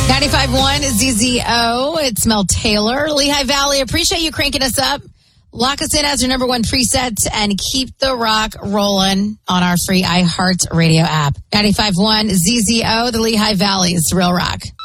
95.1 ZZO. It's Mel Taylor. Lehigh Valley, appreciate you cranking us up. Lock us in as your number one preset and keep the rock rolling on our free iHeart Radio app. 95.1 ZZO, the Lehigh Valley's Real Rock.